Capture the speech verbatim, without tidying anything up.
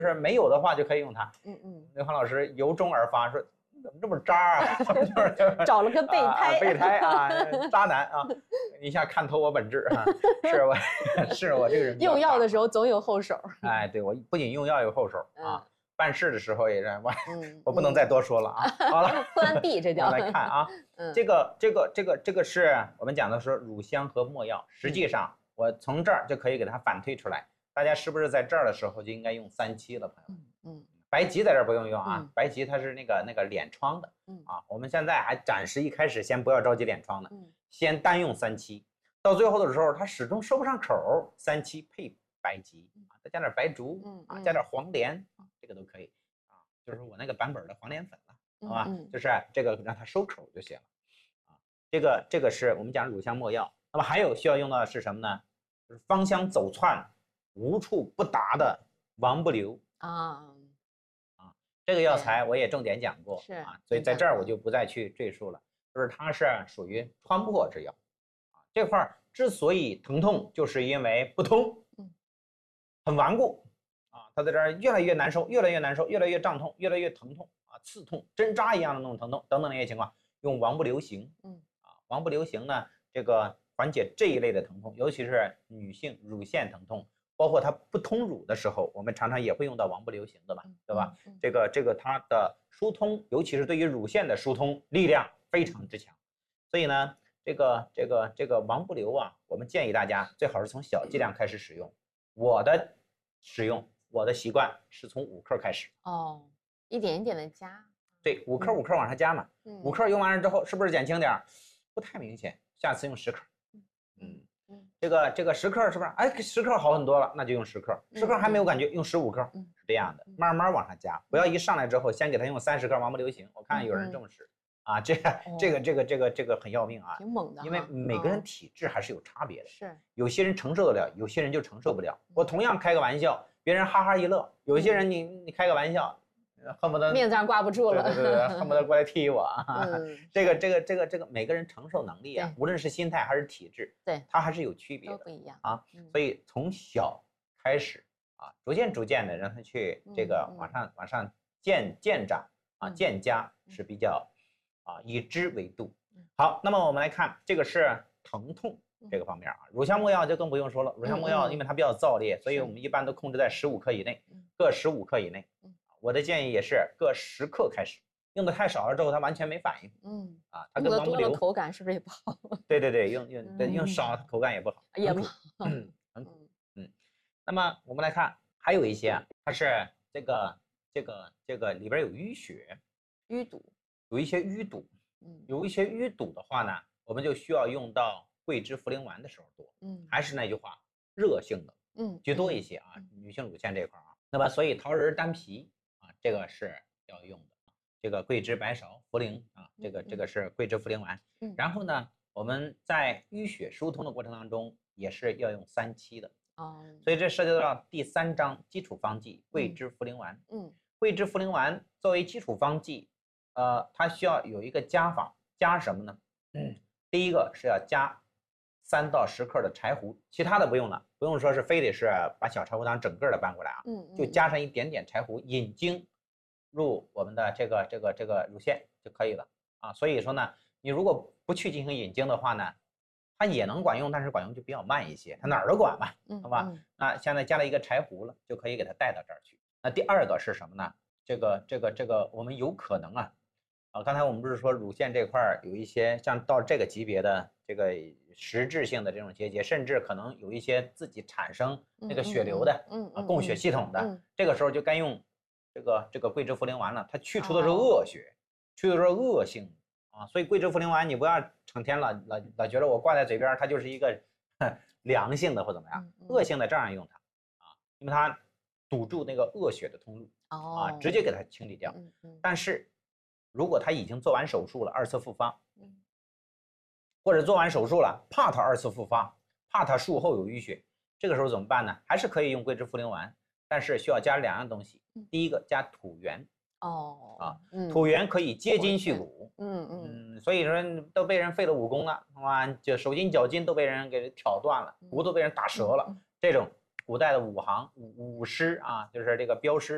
就是没有的话就可以用它。 嗯嗯， 刘航老师由衷而发说。怎么这么渣啊？就是找了个备胎， 啊、备胎啊，渣男啊！一下看透我本质啊！是我，是我这个人用药的时候总有后手。 哎，对我不仅用药有后手啊，嗯、办事的时候也是我， 嗯、 我不能再多说了啊。 嗯、 好了， plan B 这叫。 我们来看啊，嗯、这个这个这个这个是我们讲的说乳香和没药，实际上我从这儿就可以给它反推出来，大家是不是在这儿的时候就应该用三七了，朋友们？嗯。嗯白芨在这不用用啊，嗯、白芨它是那个那个脸疮的，嗯啊，我们现在还暂时一开始先不要着急脸疮的，嗯，先单用三七，到最后的时候它始终收不上口，三七配白芨啊，再加点白术，嗯啊，加点黄连啊，这个都可以啊，就是我那个版本的黄连粉了，好吧，嗯、就是这个让它收口就行了啊，这个这个是我们讲乳香没药，那么还有需要用到的是什么呢？就是芳香走窜无处不达的王不留啊。这个药材我也重点讲过，是啊，所以在这儿我就不再去赘述了。就是它是属于穿破之药，啊，这块之所以疼痛，就是因为不通，嗯，很顽固，啊，它在这儿越来越难受，越来越难受，越来越胀痛，越来越疼痛，啊，刺痛，针扎一样的那种疼痛，等等那些情况，用王不留行，嗯，啊，王不留行呢，这个缓解这一类的疼痛，尤其是女性乳腺疼痛。包括它不通乳的时候，我们常常也会用到王不留行的嘛，对吧？嗯嗯、这个这个它的疏通，尤其是对于乳腺的疏通力量非常之强，所以呢，这个这个这个王不留啊，我们建议大家最好是从小剂量开始使用。我的使用，我的习惯是从五克开始。哦， 一点一点的加。 对，五克五克往上加嘛。嗯、五克用完了之后，是不是减轻点？不太明显，下次用十克。嗯。这个这个十克是不是？哎，十克好很多了，那就用十克。十克还没有感觉，用十五克，是这样的，慢慢往上加，不要一上来之后先给他用三十克王不留行。我看有人这么使啊，这这个这个这个这个很要命啊， 挺猛的。 因为每个人体质还是有差别的，是有些人承受得了，有些人就承受不了。我同样开个玩笑，别人哈哈一乐，有些人你你开个玩笑。恨不得面子上挂不住了， 对对对，恨不得过来踢我啊！嗯、这个这个这个这个每个人承受能力啊，无论是心态还是体质，对，它还是有区别的， 都不一样啊。嗯、所以从小开始啊，逐渐逐渐的让他去这个往上、嗯、往上渐渐长啊，渐加是比较啊以知为度。好，那么我们来看这个是疼痛这个方面啊，乳香没药就更不用说了，乳香没药因为它比较燥烈，所以我们一般都控制在十五克以内，各十五克以内。我的建议也是各十克开始，用的太少了之后它完全没反应。嗯啊，它跟王不留口感是不是也不好？ 对对对，用用对用少口感也不好， 也不好。 嗯，很苦。嗯，那么我们来看，还有一些啊，它是这个这个这个里边有淤血、 淤堵， 有一些淤堵。嗯，有一些淤堵的话呢，我们就需要用到桂枝茯苓丸的时候多。嗯，还是那句话，热性的嗯居多一些啊，女性乳腺这块啊。那么所以桃仁丹皮。这个是要用的，这个桂枝、白芍、茯苓啊，这个这个是桂枝茯苓丸。嗯，然后呢，我们在淤血疏通的过程当中，也是要用三七的。哦，所以这涉及到第三章基础方剂桂枝茯苓丸。嗯，桂枝茯苓丸作为基础方剂，呃，它需要有一个加法，加什么呢？嗯，第一个是要加三到十克的柴胡，其他的不用了，不用说是非得是把小柴胡汤整个的搬过来啊，嗯，就加上一点点柴胡引经。入我们的这个这个这个乳腺就可以了啊，所以说呢，你如果不去进行引经的话呢，它也能管用，但是管用就比较慢一些，它哪儿都管嘛，好吧？嗯、那现在加了一个柴胡了，就可以给它带到这儿去。那第二个是什么呢？这个这个这个我们有可能啊，啊，刚才我们不是说乳腺这块有一些像到这个级别的这个实质性的这种结节，甚至可能有一些自己产生那个血流的，嗯啊，供血系统的，嗯、这个时候就该用。这个这个桂枝茯苓丸了，它去除的是恶血，去除的是恶性啊，所以桂枝茯苓丸你不要成天老老老觉得我挂在嘴边，它就是一个良性的或怎么样，恶性的这样用它啊，因为它堵住那个恶血的通路啊，直接给它清理掉。但是如果他已经做完手术了，二次复发，或者做完手术了，怕他二次复发，怕他术后有淤血，这个时候怎么办呢？还是可以用桂枝茯苓丸。但是需要加两样东西，第一个加土元哦啊，土元可以接筋续骨，嗯嗯，所以说都被人废了武功了，是吧？就手筋脚筋都被人给挑断了，骨都被人打折了，这种古代的武行武武师啊，就是这个镖师。